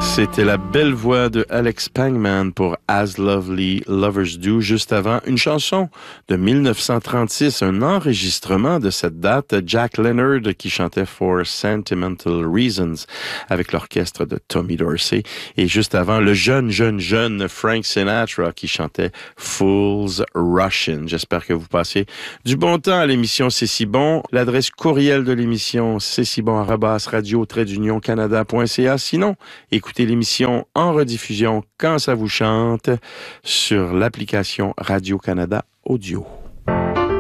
C'était la belle voix de Alex Pangman pour As Lovely Lovers Do. Juste avant, une chanson de 1936, un enregistrement de cette date, Jack Leonard qui chantait For Sentimental Reasons avec l'orchestre de Tommy Dorsey. Et juste avant, le jeune Frank Sinatra qui chantait Fools Rushing. J'espère que vous passez du bon temps à l'émission C'est si bon. L'adresse courriel de l'émission, c'est si bon @radio-canada.ca. Sinon, écoutez l'émission en rediffusion quand ça vous chante sur l'application Radio-Canada Audio.